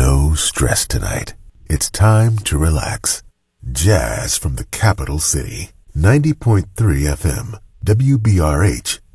No stress tonight. It's time to relax. Jazz from the capital city. 90.3 FM, WBRH,